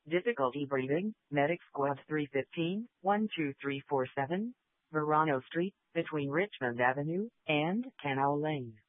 Difficulty breathing, Medic Squad 315, 12347, Verano Street, between Richmond Avenue and Canal Lane.